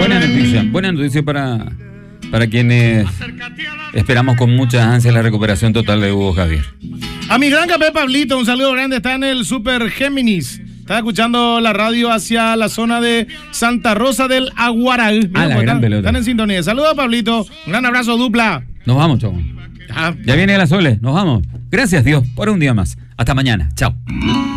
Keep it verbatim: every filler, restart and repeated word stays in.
Buena noticia, buena noticia para, para quienes esperamos con mucha ansia la recuperación total de Hugo Javier. A mi gran café Pablito, un saludo grande, está en el Super Géminis. Está escuchando la radio hacia la zona de Santa Rosa del Aguaral. Ah, la gran pelota. Están en sintonía. Saludos, Pablito. Un gran abrazo, dupla. Nos vamos, chavo. Ah. Ya viene la Sole, nos vamos. Gracias, Dios, por un día más. Hasta mañana. Chao.